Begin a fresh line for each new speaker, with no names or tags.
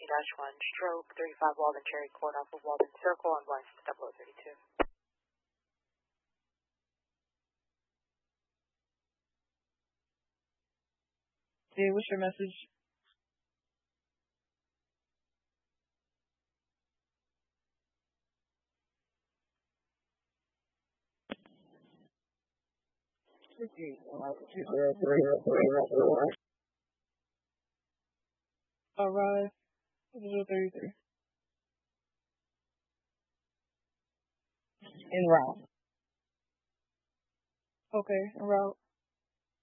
1, stroke 35 Walden Cherry Court off of Walden Circle on West 0032.
Yeah, what's your message? Alright, 0033. En route. Okay, en route.